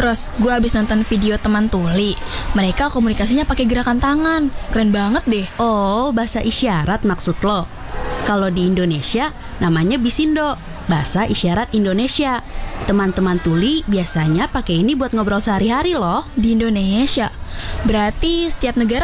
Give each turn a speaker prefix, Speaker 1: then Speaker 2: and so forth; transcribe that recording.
Speaker 1: Terus gue abis nonton video teman tuli. Mereka komunikasinya pakai gerakan tangan. Keren banget deh.
Speaker 2: Oh, bahasa isyarat maksud lo. Kalau di Indonesia namanya Bisindo, bahasa isyarat Indonesia. Teman-teman tuli biasanya pakai ini buat ngobrol sehari-hari loh.
Speaker 1: Di Indonesia. Berarti setiap negara